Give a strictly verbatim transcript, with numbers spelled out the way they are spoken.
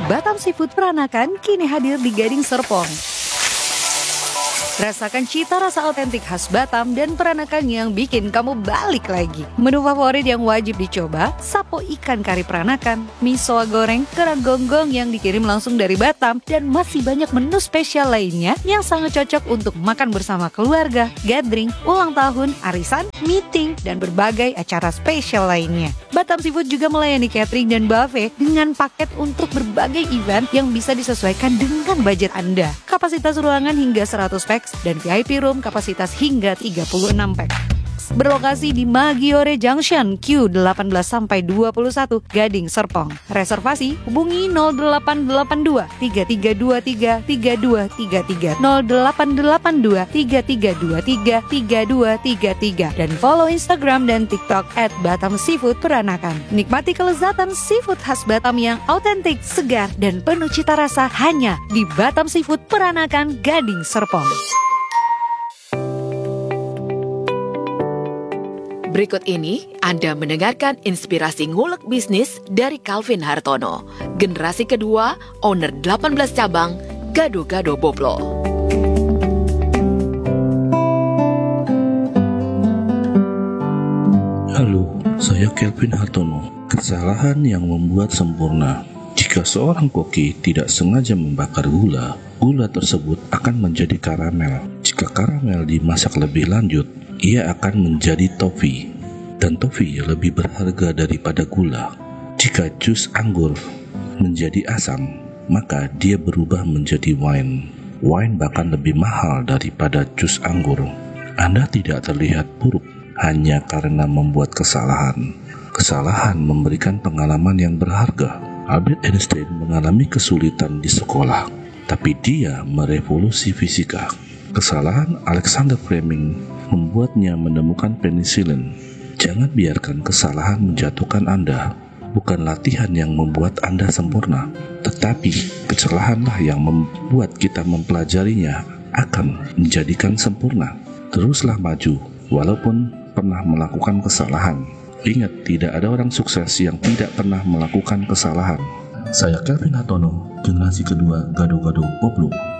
Batam Seafood Peranakan kini hadir di Gading Serpong. Rasakan cita rasa otentik khas Batam dan Peranakan yang bikin kamu balik lagi. Menu favorit yang wajib dicoba, sapo ikan kari Peranakan, miso goreng, kerang gonggong yang dikirim langsung dari Batam, dan masih banyak menu spesial lainnya yang sangat cocok untuk makan bersama keluarga, gathering, ulang tahun, arisan, meeting, dan berbagai acara spesial lainnya. Batam Seafood juga melayani catering dan buffet dengan paket untuk berbagai event yang bisa disesuaikan dengan budget Anda. Kapasitas ruangan hingga seratus pax dan V I P room kapasitas hingga tiga puluh enam pax. Berlokasi di Maggiore Junction Q delapan belas sampai dua puluh satu Gading Serpong. Reservasi hubungi nol delapan delapan dua tiga tiga dua tiga tiga dua tiga tiga nol delapan delapan dua tiga tiga dua tiga tiga dua tiga tiga dan follow Instagram dan TikTok at Batam Seafood Peranakan. Nikmati kelezatan seafood khas Batam yang autentik, segar, dan penuh cita rasa hanya di Batam Seafood Peranakan Gading Serpong. Berikut ini Anda mendengarkan inspirasi ngulek bisnis dari Calvin Hartono, generasi kedua, owner delapan belas cabang, Gado-Gado Boplo. Halo, saya Calvin Hartono. Kesalahan yang membuat sempurna. Jika seorang koki tidak sengaja membakar gula, gula tersebut akan menjadi karamel. Jika karamel dimasak lebih lanjut, ia akan menjadi toffee, dan toffee lebih berharga daripada gula. Jika jus anggur menjadi asam, maka dia berubah menjadi wine. Wine bahkan lebih mahal daripada jus anggur. Anda tidak terlihat buruk hanya karena membuat kesalahan. Kesalahan memberikan pengalaman yang berharga. Albert Einstein mengalami kesulitan di sekolah, tapi dia merevolusi fisika. Kesalahan Alexander Fleming membuatnya menemukan penisilin. Jangan biarkan kesalahan menjatuhkan Anda. Bukan latihan yang membuat Anda sempurna, tetapi kesalahanlah yang membuat kita mempelajarinya akan menjadikan sempurna. Teruslah maju, walaupun pernah melakukan kesalahan. Ingat, tidak ada orang sukses yang tidak pernah melakukan kesalahan. Saya Calvin Hartono, generasi kedua Gado-Gado Boplo.